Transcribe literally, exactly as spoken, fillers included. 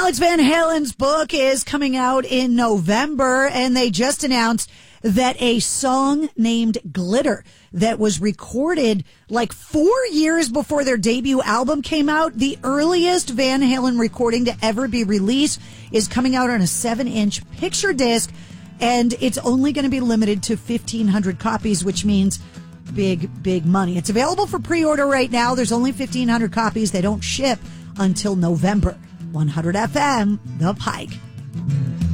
Alex Van Halen's book is coming out in November, and they just announced that a song named Glitter that was recorded like four years before their debut album came out, the earliest Van Halen recording to ever be released, is coming out on a seven-inch picture disc, and it's only going to be limited to fifteen hundred copies, which means big, big money. It's available for pre-order right now. There's only fifteen hundred copies. They don't ship until November. one hundred F M, The Pike.